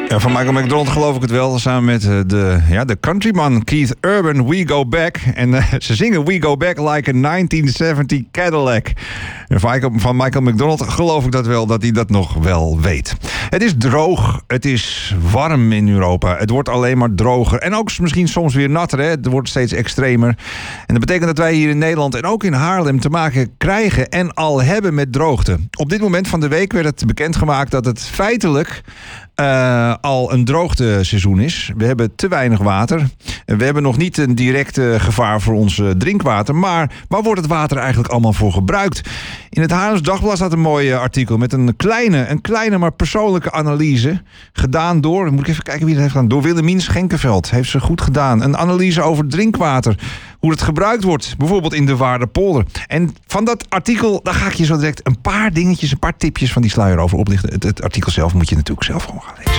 Ja, van Michael McDonald geloof ik het wel. Samen met de countryman Keith Urban, We Go Back. En ze zingen We Go Back like a 1970 Cadillac. En van Michael McDonald geloof ik dat wel, dat hij dat nog wel weet. Het is droog, het is warm in Europa. Het wordt alleen maar droger. En ook misschien soms weer natter, hè? Het wordt steeds extremer. En dat betekent dat wij hier in Nederland en ook in Haarlem te maken krijgen en al hebben met droogte. Op dit moment van de week werd het bekendgemaakt dat het feitelijk al een droogteseizoen is. We hebben te weinig water. We hebben nog niet een direct gevaar voor ons drinkwater. Maar waar wordt het water eigenlijk allemaal voor gebruikt? In het Haarlems Dagblad staat een mooi artikel met een kleine maar persoonlijke analyse. Gedaan door, moet ik even kijken wie dat heeft gedaan. Door Willemien Schenkenveld. Heeft ze goed gedaan. Een analyse over drinkwater. Hoe het gebruikt wordt. Bijvoorbeeld in de Waarderpolder. En van dat artikel, daar ga ik je zo direct een paar dingetjes, een paar tipjes van die sluier over oplichten. Het artikel zelf moet je natuurlijk zelf gewoon gaan lezen.